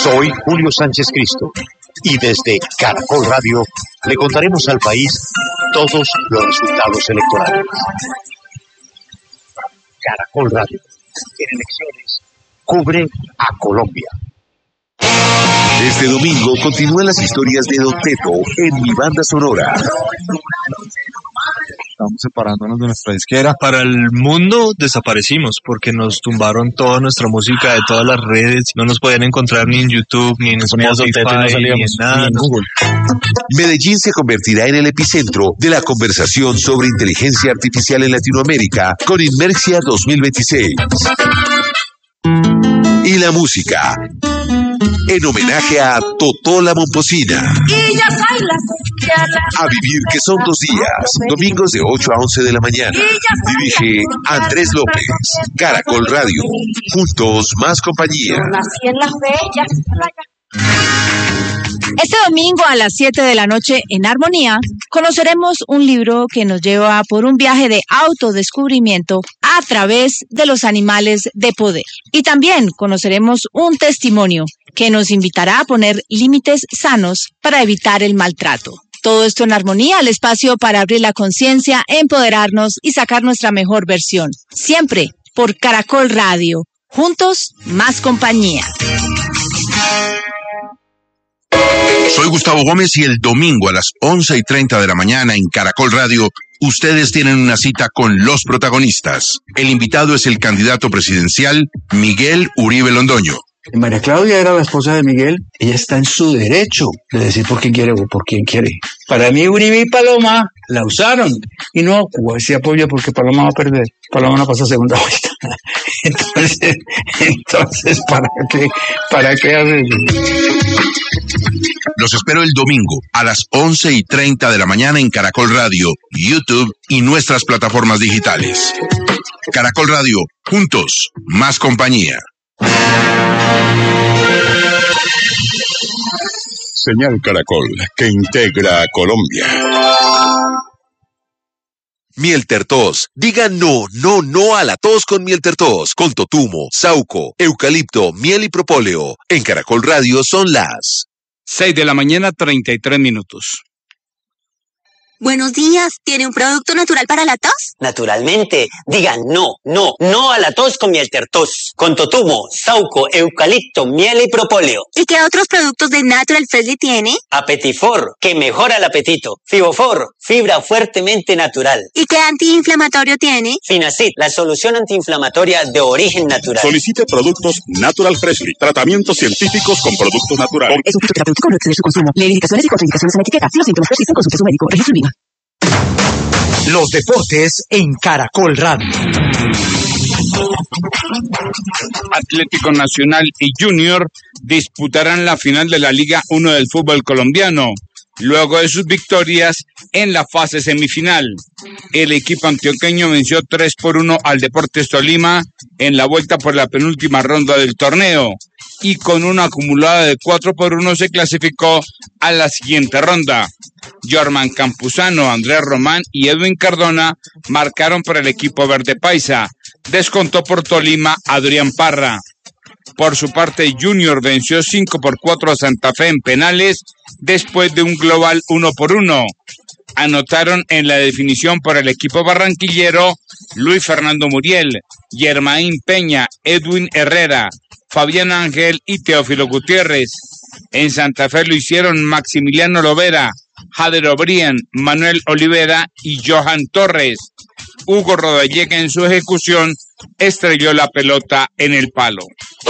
Soy Julio Sánchez Cristo y desde Caracol Radio le contaremos al país todos los resultados electorales. Caracol Radio, en elecciones, cubre a Colombia. Este domingo continúan las historias de Don Teto en Mi Banda Sonora. Estamos separándonos de nuestra disquera. Para el mundo desaparecimos porque nos tumbaron toda nuestra música de todas las redes. No nos podían encontrar ni en YouTube, ni en Spotify, ni en nada. Ni en Google. Medellín se convertirá en el epicentro de la conversación sobre inteligencia artificial en Latinoamérica con Inmersia 2026. Y la música, en homenaje a Totó la Momposina. A vivir, que son 2 días, domingos de 8 a 11 de la mañana. Dirige Andrés López. Caracol Radio. Juntos, más compañía. Este domingo a las 7 de la noche en Armonía conoceremos un libro que nos lleva por un viaje de autodescubrimiento a través de los animales de poder. Y también conoceremos un testimonio que nos invitará a poner límites sanos para evitar el maltrato. Todo esto en Armonía, el espacio para abrir la conciencia, empoderarnos y sacar nuestra mejor versión. Siempre por Caracol Radio. Juntos, más compañía. Soy Gustavo Gómez y el domingo a las 11:30 de la mañana en Caracol Radio, ustedes tienen una cita con los protagonistas. El invitado es el candidato presidencial Miguel Uribe Londoño. María Claudia era la esposa de Miguel. Ella está en su derecho de decir por quién quiere o por quién quiere. Para mí, Uribe y Paloma la usaron. Y no jugó ese apoyo porque Paloma va a perder. Paloma no pasa segunda vuelta. Entonces, ¿para qué hacer eso? Los espero el domingo a las 11:30 de la mañana en Caracol Radio, YouTube y nuestras plataformas digitales. Caracol Radio, juntos, más compañía. Señal Caracol, que integra a Colombia. Miel Tertos. Diga no a la tos con Miel Tertos. Con totumo, sauco, eucalipto, miel y propóleo. En Caracol Radio son las 6 de la mañana, 33 minutos. Buenos días, ¿tiene un producto natural para la tos? Naturalmente, digan no a la tos con Miel Tertos, con totumo, sauco, eucalipto, miel y propóleo. ¿Y qué otros productos de Natural Freshly tiene? Apetifor, que mejora el apetito. Fibofor, fibra fuertemente natural. ¿Y qué antiinflamatorio tiene? Finacid, la solución antiinflamatoria de origen natural. Solicite productos Natural Freshly, tratamientos científicos con productos naturales. Es un producto terapéutico, no exceder su consumo. Lee indicaciones y contraindicaciones en la etiqueta. Si los síntomas persisten, consulte a su médico. Registro INVIMA. Los deportes en Caracol Radio. Atlético Nacional y Junior disputarán la final de la Liga 1 del fútbol colombiano, luego de sus victorias en la fase semifinal. El equipo antioqueño venció 3-1 al Deportes Tolima en la vuelta por la penúltima ronda del torneo y con una acumulada de 4-1 se clasificó a la siguiente ronda. Jorman Campuzano, Andrés Román y Edwin Cardona marcaron para el equipo verde paisa. Descontó por Tolima Adrián Parra. Por su parte, Junior venció 5-4 a Santa Fe en penales después de un global 1-1. Anotaron en la definición por el equipo barranquillero Luis Fernando Muriel, Yermaín Peña, Edwin Herrera, Fabián Ángel y Teófilo Gutiérrez. En Santa Fe lo hicieron Maximiliano Lovera, Jader O'Brien, Manuel Olivera y Johan Torres. Hugo Rodallega en su ejecución estrelló la pelota en el palo.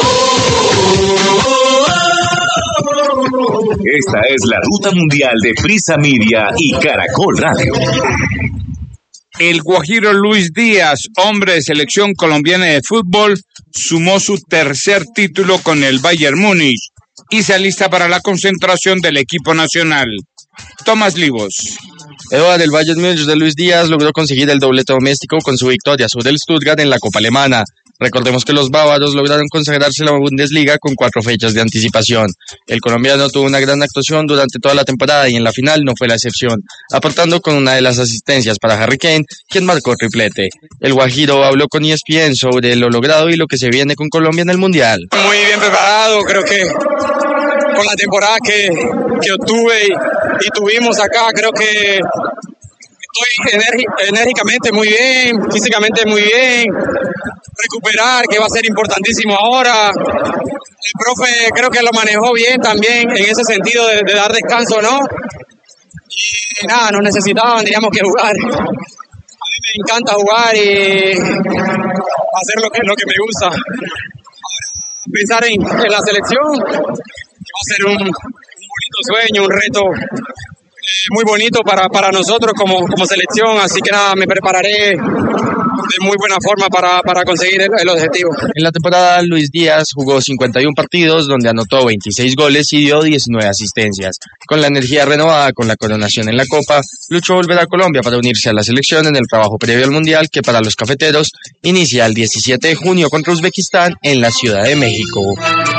Esta es la ruta mundial de Prisa Media y Caracol Radio. El guajiro Luis Díaz, hombre de selección colombiana de fútbol, sumó su tercer título con el Bayern Múnich y se alista para la concentración del equipo nacional. Tomás Livos. Eduard del Bayern Múnich de Luis Díaz logró conseguir el doblete doméstico con su victoria sobre el Stuttgart en la Copa Alemana. Recordemos que los bávaros lograron consagrarse en la Bundesliga con 4 fechas de anticipación. El colombiano tuvo una gran actuación durante toda la temporada y en la final no fue la excepción, aportando con una de las asistencias para Harry Kane, quien marcó triplete. El guajiro habló con ESPN sobre lo logrado y lo que se viene con Colombia en el Mundial. Muy bien preparado, creo que con la temporada que obtuve y tuvimos acá. Creo que estoy enérgicamente muy bien, físicamente muy bien. Recuperar, que va a ser importantísimo ahora. El profe creo que lo manejó bien también en ese sentido de dar descanso, ¿no? Y nada, nos necesitaban, teníamos que jugar. A mí me encanta jugar y hacer lo que me gusta. Ahora pensar en la selección, que va a ser un bonito sueño, un reto muy bonito para nosotros como selección, así que nada, me prepararé de muy buena forma para conseguir el objetivo. En la temporada, Luis Díaz jugó 51 partidos, donde anotó 26 goles y dio 19 asistencias. Con la energía renovada con la coronación en la Copa, Lucho volverá a Colombia para unirse a la selección en el trabajo previo al Mundial, que para los cafeteros inicia el 17 de junio contra Uzbekistán en la Ciudad de México.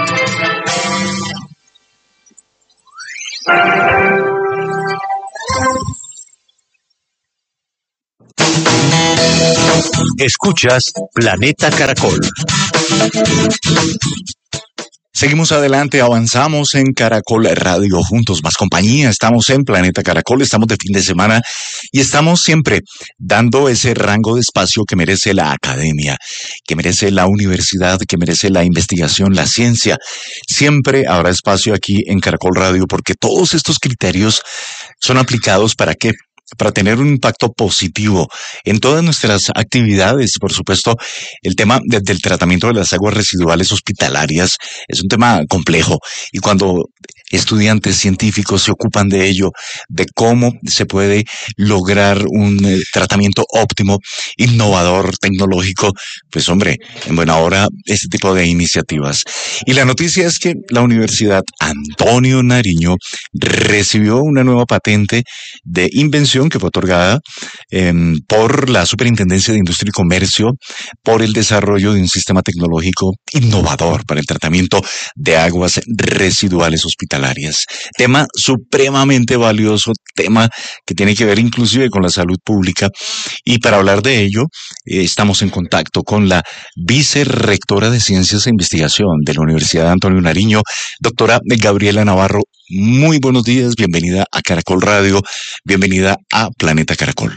Escuchas Planeta Caracol. Seguimos adelante, avanzamos en Caracol Radio, juntos más compañía. Estamos en Planeta Caracol, estamos de fin de semana y estamos siempre dando ese rango de espacio que merece la academia, que merece la universidad, que merece la investigación, la ciencia. Siempre habrá espacio aquí en Caracol Radio porque todos estos criterios son aplicados ¿para qué? Para tener un impacto positivo en todas nuestras actividades. Por supuesto, el tema del tratamiento de las aguas residuales hospitalarias es un tema complejo y cuando estudiantes científicos se ocupan de ello, de cómo se puede lograr un tratamiento óptimo, innovador, tecnológico, pues hombre, en buena hora este tipo de iniciativas. Y la noticia es que la Universidad Antonio Nariño recibió una nueva patente de invención que fue otorgada por la Superintendencia de Industria y Comercio por el desarrollo de un sistema tecnológico innovador para el tratamiento de aguas residuales hospitalarias. Tema supremamente valioso, tema que tiene que ver inclusive con la salud pública. Y para hablar de ello, estamos en contacto con la vicerrectora de Ciencias e Investigación de la Universidad Antonio Nariño, doctora Gabriela Navarro. Muy buenos días, bienvenida a Caracol Radio, bienvenida a Planeta Caracol.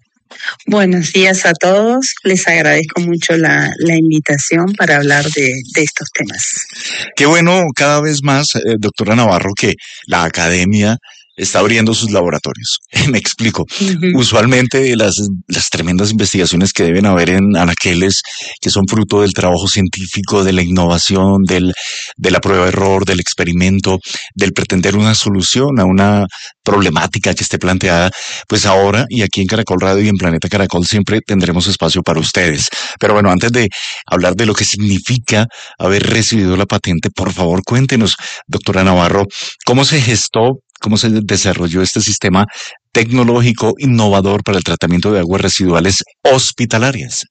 Buenos días a todos, les agradezco mucho la invitación para hablar de estos temas. Qué bueno cada vez más, doctora Navarro, que la academia está abriendo sus laboratorios. Me explico. Usualmente las tremendas investigaciones que deben haber en anaqueles, que son fruto del trabajo científico, de la innovación, de la prueba-error, del experimento, del pretender una solución a una problemática que esté planteada, pues ahora y aquí en Caracol Radio y en Planeta Caracol siempre tendremos espacio para ustedes. Pero bueno, antes de hablar de lo que significa haber recibido la patente, por favor cuéntenos, doctora Navarro, ¿cómo se gestó, cómo se desarrolló este sistema tecnológico innovador para el tratamiento de aguas residuales hospitalarias?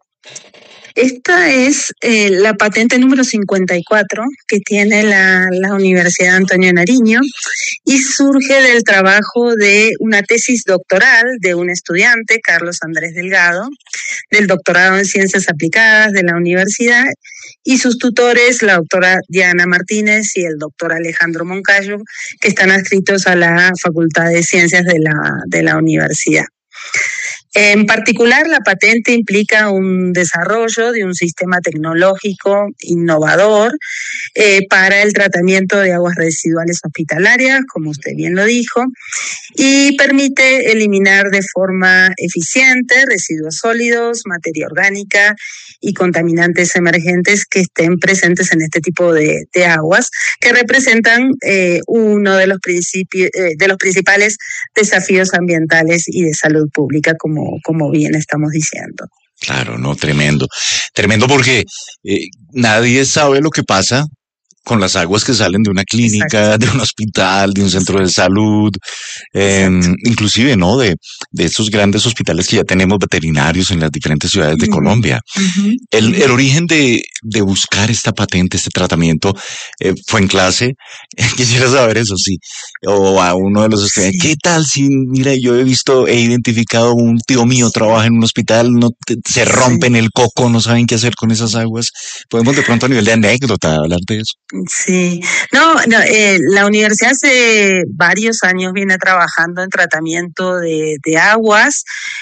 Esta es la patente número 54 que tiene la Universidad Antonio Nariño y surge del trabajo de una tesis doctoral de un estudiante, Carlos Andrés Delgado, del doctorado en Ciencias Aplicadas de la universidad, y sus tutores, la doctora Diana Martínez y el doctor Alejandro Moncayo, que están adscritos a la Facultad de Ciencias de la universidad. En particular, la patente implica un desarrollo de un sistema tecnológico innovador para el tratamiento de aguas residuales hospitalarias, como usted bien lo dijo, y permite eliminar de forma eficiente residuos sólidos, materia orgánica y contaminantes emergentes que estén presentes en este tipo de aguas, que representan uno de los principales desafíos ambientales y de salud pública, como bien estamos diciendo. Claro, no, tremendo. Tremendo porque nadie sabe lo que pasa con las aguas que salen de una clínica, de un hospital, de un centro de salud, inclusive, ¿no? De estos grandes hospitales que ya tenemos veterinarios en las diferentes ciudades de Colombia. El origen de buscar esta patente, este tratamiento, fue en clase. Quisiera saber eso, sí. O a uno de los estudiantes, ¿qué tal si, mira, yo he identificado un tío mío trabaja en un hospital, se rompen el coco, no saben qué hacer con esas aguas? Podemos de pronto a nivel de anécdota hablar de eso. Sí, la universidad hace varios años viene trabajando en tratamiento de aguas.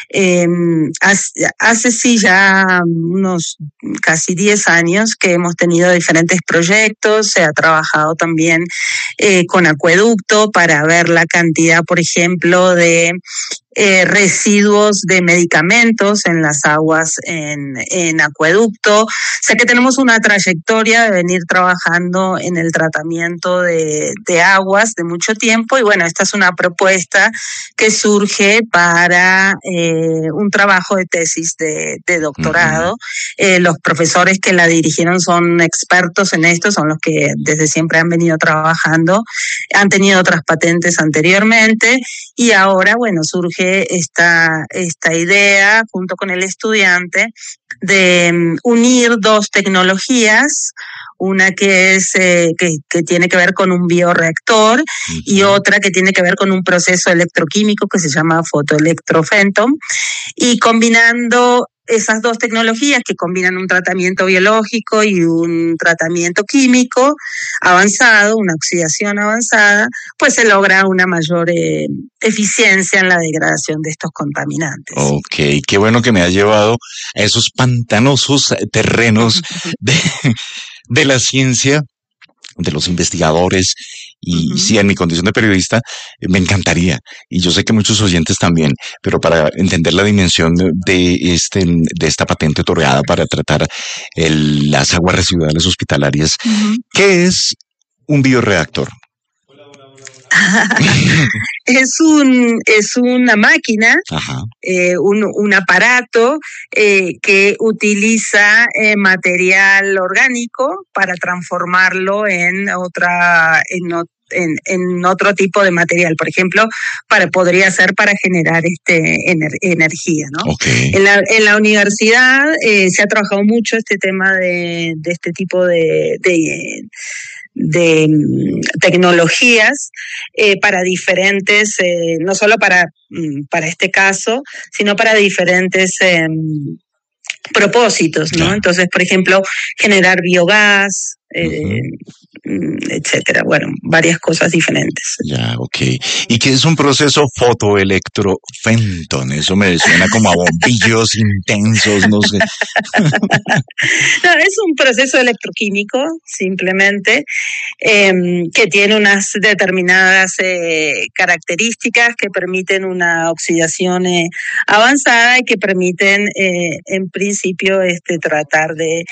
Hace sí ya unos casi 10 años que hemos tenido diferentes proyectos. Se ha trabajado también con acueducto para ver la cantidad, por ejemplo, de residuos de medicamentos en las aguas en acueducto. O sea que tenemos una trayectoria de venir trabajando en el tratamiento de aguas de mucho tiempo, y bueno, esta es una propuesta que surge para un trabajo de tesis de doctorado. Los profesores que la dirigieron son expertos en esto, son los que desde siempre han venido trabajando, han tenido otras patentes anteriormente, y ahora, bueno, surge esta idea junto con el estudiante de unir dos tecnologías, una que es que tiene que ver con un bioreactor y otra que tiene que ver con un proceso electroquímico que se llama fotoelectrofentom, y combinando esas dos tecnologías que combinan un tratamiento biológico y un tratamiento químico avanzado, una oxidación avanzada, pues se logra una mayor eficiencia en la degradación de estos contaminantes. Ok, qué bueno que me ha llevado a esos pantanosos terrenos de la ciencia, de los investigadores. Y sí, en mi condición de periodista me encantaría, y yo sé que muchos oyentes también, pero para entender la dimensión de esta patente otorgada para tratar las aguas residuales hospitalarias, ¿qué es un bioreactor? Es una máquina, un aparato que utiliza material orgánico para transformarlo en otro tipo de material. Por ejemplo, podría ser para generar energía, ¿no? Okay. En la universidad se ha trabajado mucho este tema de este tipo de tecnologías para diferentes, no solo para este caso, sino para diferentes propósitos, ¿no? Yeah. Entonces, por ejemplo, generar biogás, etcétera. Bueno, varias cosas diferentes. Ya, ok. ¿Y qué es un proceso fotoelectrofenton? Eso me suena como a bombillos intensos, no sé. No, es un proceso electroquímico, simplemente, que tiene unas determinadas características que permiten una oxidación avanzada y que permiten, en principio, tratar de,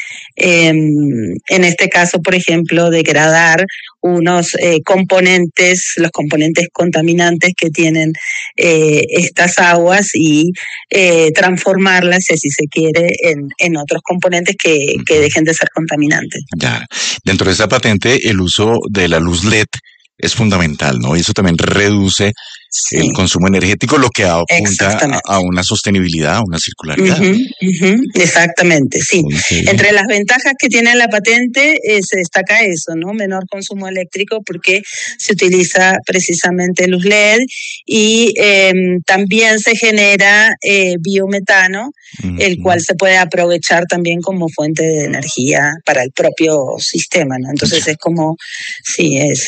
en este caso, por ejemplo, degradar unos componentes, los componentes contaminantes que tienen estas aguas, y transformarlas, si se quiere, en otros componentes que dejen de ser contaminantes. Ya. Dentro de esa patente, el uso de la luz LED es fundamental, ¿no? Y eso también reduce el consumo energético, lo que apunta a una sostenibilidad, a una circularidad. Exactamente, sí. Entre las ventajas que tiene la patente se destaca eso, ¿no? Menor consumo eléctrico, porque se utiliza precisamente luz LED, y también se genera biometano, el cual se puede aprovechar también como fuente de energía para el propio sistema, ¿no? Entonces es como, sí, es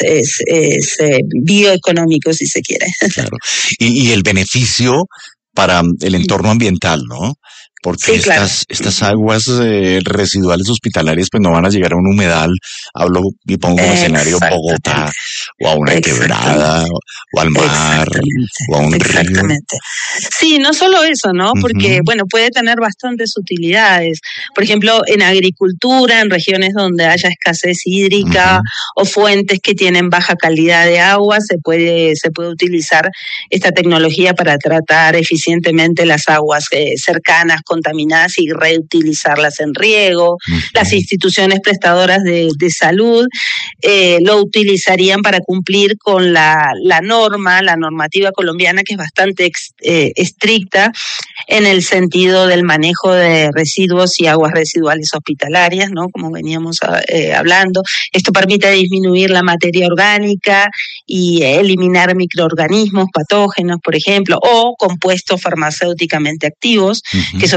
bioeconómico, si se quiere. Claro. Y el beneficio para el entorno ambiental, ¿no? Porque sí, estas aguas residuales hospitalarias pues no van a llegar a un humedal, hablo y pongo como escenario Bogotá, o a una quebrada, o al mar, o a un río. Sí, no solo eso, ¿no? Porque, bueno, puede tener bastantes utilidades. Por ejemplo, en agricultura, en regiones donde haya escasez hídrica o fuentes que tienen baja calidad de agua, se puede utilizar esta tecnología para tratar eficientemente las aguas cercanas, contaminadas, y reutilizarlas en riego. Las instituciones prestadoras de salud lo utilizarían para cumplir con la normativa colombiana, que es bastante estricta en el sentido del manejo de residuos y aguas residuales hospitalarias, ¿no? Como veníamos hablando. Esto permite disminuir la materia orgánica y eliminar microorganismos patógenos, por ejemplo, o compuestos farmacéuticamente activos, que eso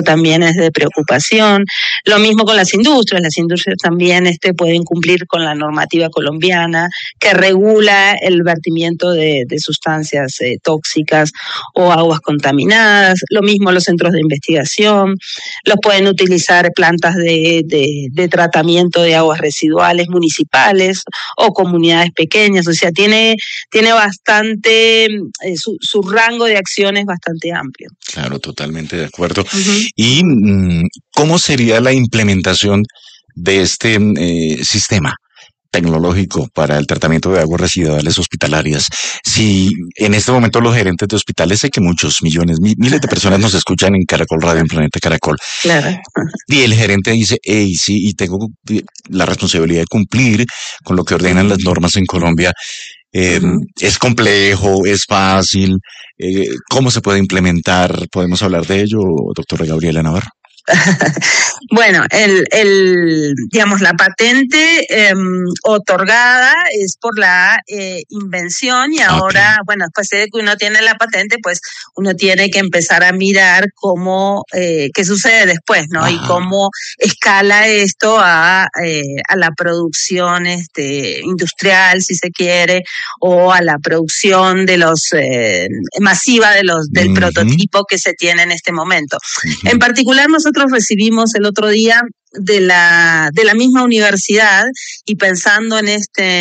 también es de preocupación. Lo mismo con las industrias también pueden cumplir con la normativa colombiana que regula el vertimiento de sustancias tóxicas o aguas contaminadas. Lo mismo los centros de investigación, los pueden utilizar plantas de tratamiento de aguas residuales municipales o comunidades pequeñas, o sea, tiene bastante, su rango de acción es bastante amplio. Claro, totalmente de acuerdo. ¿Y cómo sería la implementación de este sistema tecnológico para el tratamiento de aguas residuales hospitalarias? Si en este momento los gerentes de hospitales, sé que muchos millones, miles de personas nos escuchan en Caracol Radio, en Planeta Caracol. Claro. Y el gerente dice, hey, sí, y tengo la responsabilidad de cumplir con lo que ordenan las normas en Colombia. ¿Es complejo? ¿Es fácil? ¿Cómo se puede implementar? ¿Podemos hablar de ello, doctora Gabriela Navarro? Bueno, digamos, la patente otorgada es por la invención y ahora, bueno, después de que uno tiene la patente, pues uno tiene que empezar a mirar qué sucede después, ¿no? Ajá. Y cómo escala esto a la producción industrial, si se quiere, o a la producción de masiva del prototipo que se tiene en este momento. En particular, nosotros recibimos el otro día de la misma universidad y pensando en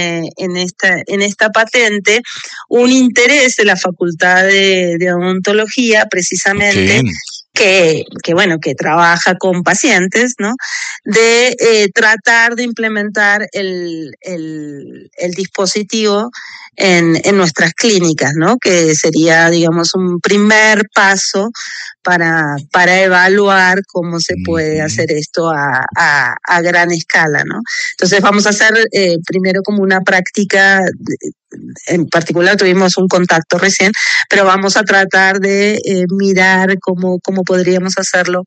esta patente, un interés de la Facultad de Odontología precisamente. Okay. Que trabaja con pacientes, ¿no? De tratar de implementar el dispositivo en nuestras clínicas, ¿no? Que sería, digamos, un primer paso para evaluar cómo se puede hacer esto a gran escala, ¿no? Entonces vamos a hacer primero como una práctica, en particular tuvimos un contacto recién, pero vamos a tratar de mirar cómo podríamos hacerlo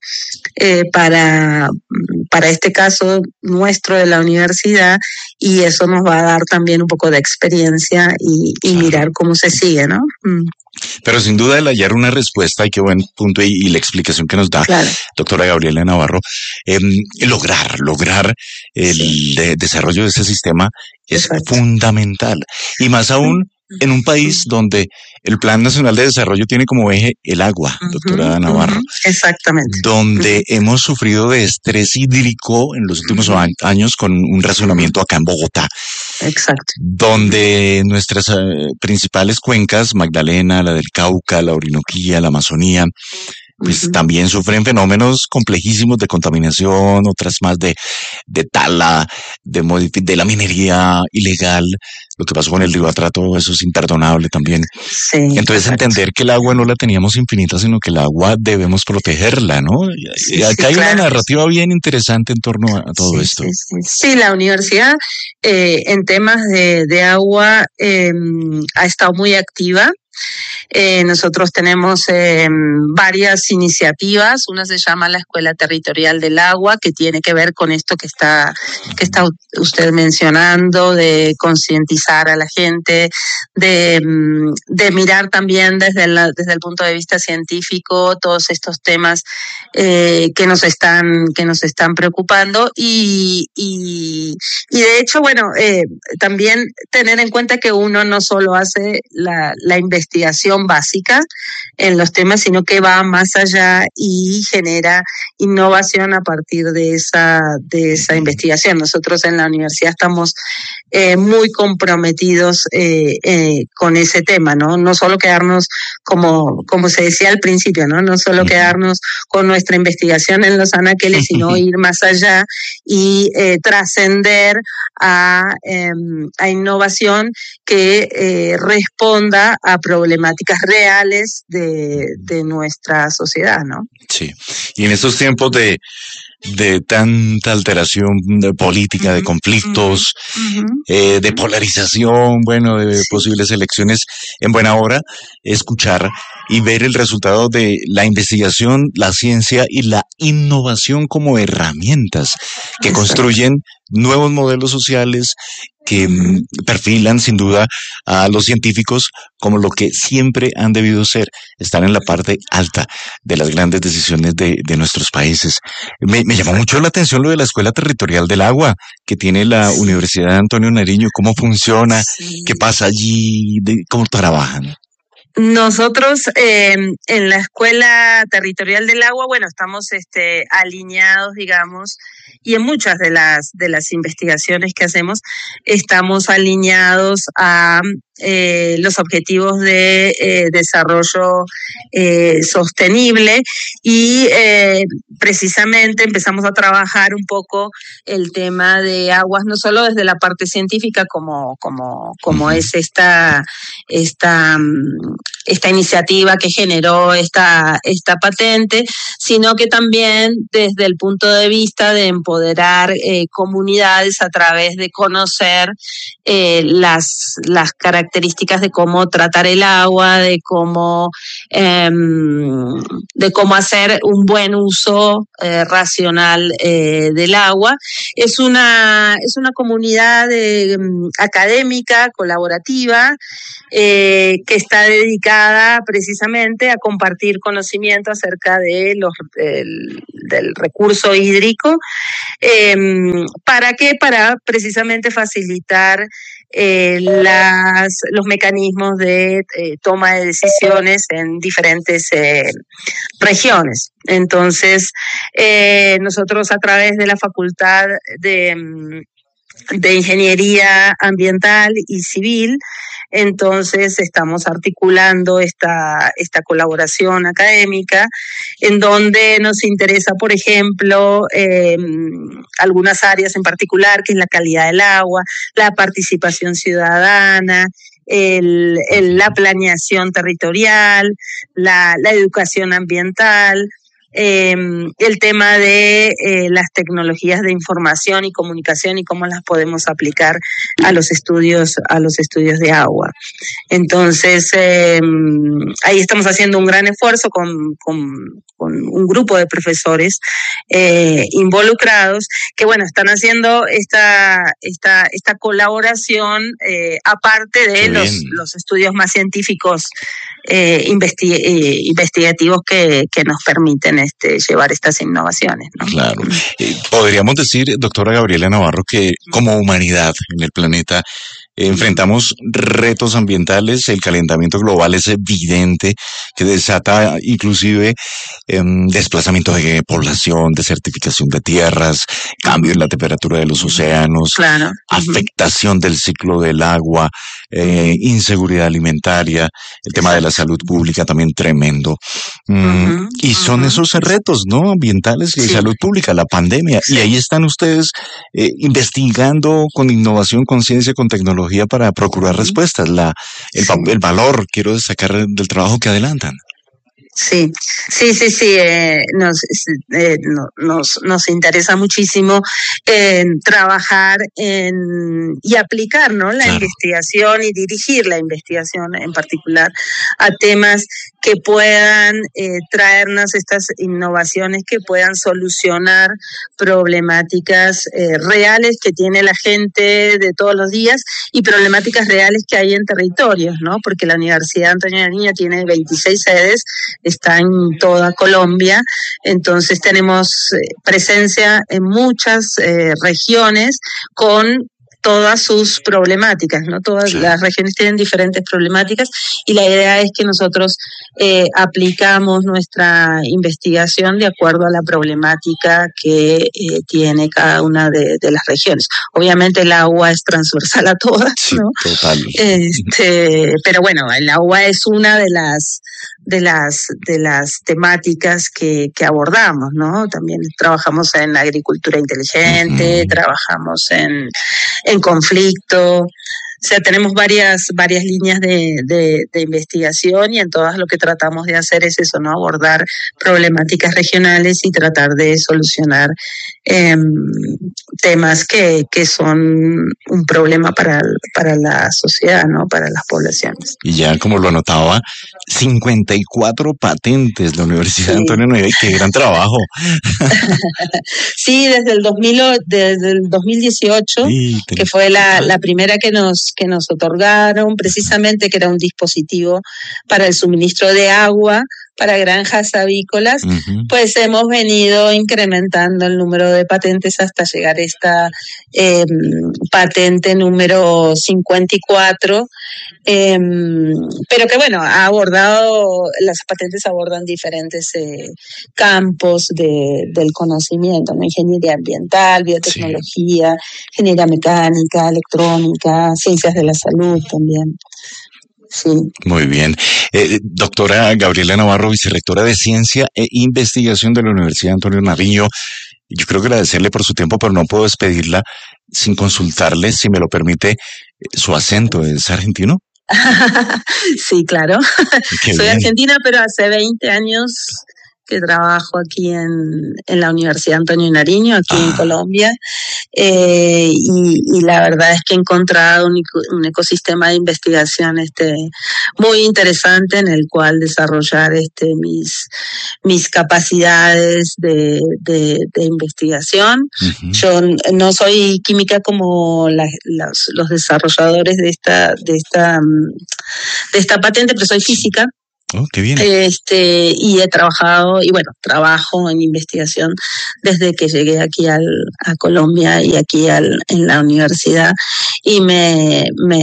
para este caso nuestro de la universidad, y eso nos va a dar también un poco de experiencia y mirar cómo se sigue, ¿no? Pero sin duda el hallar una respuesta, y qué buen punto y la explicación que nos da doctora Gabriela Navarro, lograr el desarrollo de ese sistema es fundamental, y más aún en un país donde el Plan Nacional de Desarrollo tiene como eje el agua, doctora Navarro. Exactamente. Donde hemos sufrido de estrés hídrico en los últimos años con un razonamiento acá en Bogotá. Exacto. Donde nuestras principales cuencas, Magdalena, la del Cauca, la Orinoquía, la Amazonía, pues también sufren fenómenos complejísimos de contaminación, otras más de tala, de la minería ilegal. Lo que pasó con el río Atrato, eso es imperdonable también. Sí, entonces entender que el agua no la teníamos infinita, sino que el agua debemos protegerla, ¿no? Y acá hay una narrativa bien interesante en torno a todo esto. Sí, la universidad en temas de agua ha estado muy activa. Nosotros tenemos varias iniciativas. Una se llama la Escuela Territorial del Agua, que tiene que ver con esto que está usted mencionando, de concientizar a la gente, de mirar también desde el punto de vista científico todos estos temas que nos están preocupando y de hecho, bueno, también tener en cuenta que uno no solo hace la investigación básica en los temas, sino que va más allá y genera innovación a partir de esa investigación. Nosotros en la universidad estamos muy comprometidos con ese tema, ¿no? No solo quedarnos como se decía al principio, no solo quedarnos con nuestra investigación en los anaqueles, sino ir más allá y trascender a innovación que responda a problemáticas reales de nuestra sociedad, ¿no? Sí, y en estos tiempos de tanta alteración política, de conflictos, de polarización, bueno, de posibles elecciones, en buena hora escuchar y ver el resultado de la investigación, la ciencia y la innovación como herramientas que construyen nuevos modelos sociales, que perfilan sin duda a los científicos como lo que siempre han debido ser, estar en la parte alta de las grandes decisiones de nuestros países. Me llamó mucho la atención lo de la Escuela Territorial del Agua que tiene la Universidad de Antonio Nariño. ¿Cómo funciona? ¿Qué pasa allí? ¿Cómo trabajan? Nosotros en la Escuela Territorial del Agua, bueno, estamos alineados, digamos, y en muchas de las investigaciones que hacemos estamos alineados a los objetivos de desarrollo sostenible y precisamente empezamos a trabajar un poco el tema de aguas, no solo desde la parte científica como es esta iniciativa que generó esta patente, sino que también desde el punto de vista de empoderar comunidades a través de conocer las características de cómo tratar el agua, de cómo hacer un buen uso racional del agua. Es una comunidad académica, colaborativa, que está dedicada precisamente a compartir conocimiento acerca de del recurso hídrico. ¿Para qué? Para precisamente facilitar los mecanismos de toma de decisiones en diferentes regiones. Entonces, nosotros a través de la Facultad de Ingeniería Ambiental y Civil, entonces estamos articulando esta colaboración académica en donde nos interesa, por ejemplo, algunas áreas en particular, que es la calidad del agua, la participación ciudadana, la planeación territorial, la educación ambiental, el tema de las tecnologías de información y comunicación y cómo las podemos aplicar a los estudios de agua. Entonces, ahí estamos haciendo un gran esfuerzo con un grupo de profesores involucrados que, bueno, están haciendo esta colaboración aparte de los estudios más científicos investigativos que nos permiten llevar estas innovaciones, ¿no? Claro. Podríamos decir, doctora Gabriela Navarro, que como humanidad en el planeta enfrentamos retos ambientales, el calentamiento global es evidente, que desata inclusive desplazamiento de población, desertificación de tierras, cambio en la temperatura de los océanos, claro, afectación del ciclo del agua, inseguridad alimentaria, el tema de la salud pública también tremendo. Y son esos retos, ¿no? Ambientales y de salud pública, la pandemia. Y ahí están ustedes investigando con innovación, con ciencia, con tecnología para procurar respuestas. El valor, quiero destacar, del trabajo que adelantan. Sí. Nos interesa muchísimo trabajar y aplicar, ¿no?, la investigación y dirigir la investigación en particular a temas que puedan traernos estas innovaciones que puedan solucionar problemáticas reales que tiene la gente de todos los días y problemáticas reales que hay en territorios, ¿no? Porque la Universidad Antonio Nariño tiene 26 sedes, está en toda Colombia, entonces tenemos presencia en muchas regiones con todas sus problemáticas, ¿no? Todas las regiones tienen diferentes problemáticas y la idea es que nosotros aplicamos nuestra investigación de acuerdo a la problemática que tiene cada una de las regiones. Obviamente el agua es transversal a todas, ¿no? Total. Pero bueno, el agua es una de las temáticas que abordamos, ¿no? También trabajamos en agricultura inteligente, trabajamos en conflicto, sea, tenemos varias líneas de investigación y en todas lo que tratamos de hacer es eso, ¿no? Abordar problemáticas regionales y tratar de solucionar temas que son un problema para la sociedad, ¿no? Para las poblaciones. Y ya como lo anotaba, 54 patentes la Universidad de Antonio Noriega, qué gran trabajo. Sí, desde el 2018, que fue la primera que nos otorgaron, precisamente, que era un dispositivo para el suministro de agua para granjas avícolas, pues hemos venido incrementando el número de patentes hasta llegar a esta patente número 54, pero que bueno, las patentes abordan diferentes campos del conocimiento, ¿no? Ingeniería ambiental, biotecnología, ingeniería mecánica, electrónica, ciencias de la salud también. Sí. Muy bien. Doctora Gabriela Navarro, vicerrectora de Ciencia e Investigación de la Universidad Antonio Nariño, yo quiero agradecerle por su tiempo, pero no puedo despedirla sin consultarle, si me lo permite, su acento. ¿Es argentino? Sí, claro. Soy bien. Argentina, pero hace 20 años que trabajo aquí en la Universidad Antonio Nariño, aquí en Colombia, y la verdad es que he encontrado un ecosistema de investigación muy interesante en el cual desarrollar mis capacidades de investigación. Yo no soy química como los desarrolladores de esta patente, pero soy física. Oh, qué bien. Y trabajo en investigación desde que llegué aquí a Colombia y aquí en la universidad, y me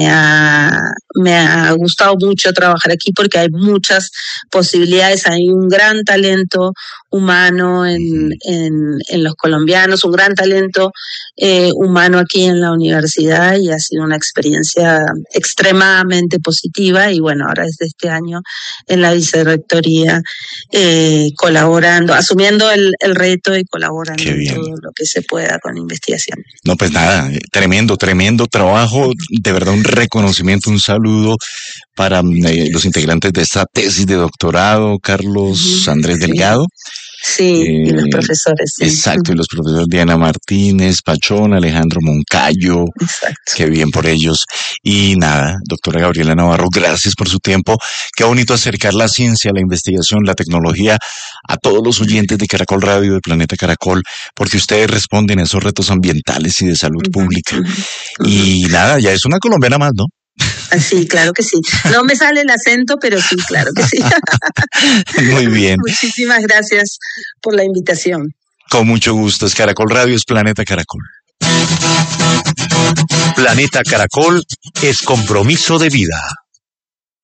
ha gustado mucho trabajar aquí porque hay muchas posibilidades, hay un gran talento humano en los colombianos, un gran talento humano aquí en la universidad, y ha sido una experiencia extremadamente positiva. Y bueno, ahora desde este año en la vicerrectoría, colaborando, asumiendo el reto y colaborando en todo lo que se pueda con investigación. No, pues nada, tremendo trabajo, de verdad un reconocimiento, un saludo para los integrantes de esta tesis de doctorado, Carlos Andrés Delgado. Sí, y los profesores. Sí. Exacto, y los profesores Diana Martínez, Pachón, Alejandro Moncayo. Exacto. Qué bien por ellos. Y nada, doctora Gabriela Navarro, gracias por su tiempo. Qué bonito acercar la ciencia, la investigación, la tecnología a todos los oyentes de Caracol Radio, de Planeta Caracol, porque ustedes responden a esos retos ambientales y de salud pública. Y nada, ya es una colombiana más, ¿no? Sí, claro que sí. No me sale el acento, pero sí, claro que sí. Muy bien. Muchísimas gracias por la invitación. Con mucho gusto. Es Caracol Radio, es Planeta Caracol. Planeta Caracol es compromiso de vida.